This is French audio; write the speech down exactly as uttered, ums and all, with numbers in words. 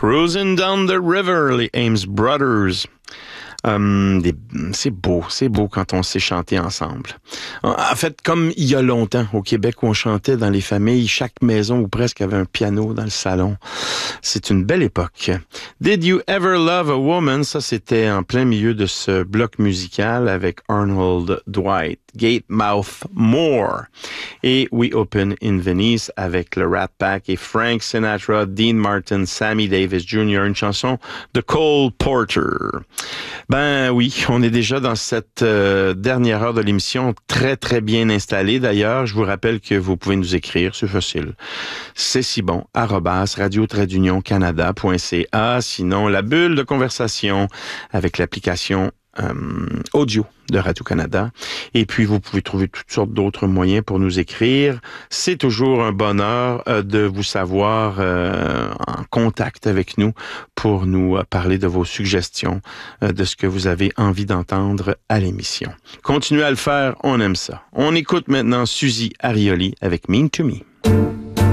Cruising Down the River, les Ames Brothers. Um, des, c'est beau, c'est beau quand on sait chanter ensemble. En fait, comme il y a longtemps au Québec où on chantait dans les familles, chaque maison ou presque avait un piano dans le salon. C'est une belle époque. Did You Ever Love a Woman? Ça, c'était en plein milieu de ce bloc musical avec Arnold Dwight, Gatemouth Moore et We Open in Venice avec le Rat Pack et Frank Sinatra, Dean Martin, Sammy Davis junior, une chanson de Cole Porter. Ben oui, on est déjà dans cette euh, dernière heure de l'émission, très très bien installée. D'ailleurs, je vous rappelle que vous pouvez nous écrire, c'est facile. C'est si bon, arrobas, radio-trait-d'union canada.ca. Sinon, la bulle de conversation avec l'application euh, audio de Radio-Canada. Et puis, vous pouvez trouver toutes sortes d'autres moyens pour nous écrire. C'est toujours un bonheur euh, de vous savoir euh, en contact avec nous pour nous euh, parler de vos suggestions, euh, de ce que vous avez envie d'entendre à l'émission. Continuez à le faire, on aime ça. On écoute maintenant Suzy Arioli avec Mean to Me.